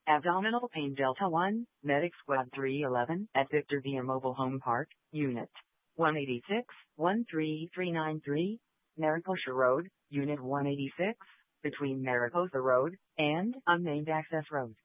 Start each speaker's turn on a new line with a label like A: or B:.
A: Abdominal pain Delta 1, Medic Squad 311 at Victor Via Mobile Home Park, Unit 186, 13393, Mariposa Road, Unit 186, between Mariposa Road and Unnamed Access Road.